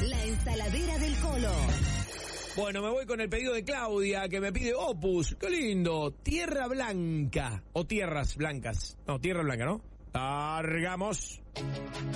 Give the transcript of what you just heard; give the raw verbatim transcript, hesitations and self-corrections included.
La ensaladera del Colo. Bueno, me voy con el pedido de Claudia, que me pide Opus. ¡Qué lindo! Tierra Blanca. O Tierras Blancas. No, Tierra Blanca, ¿no? Largamos.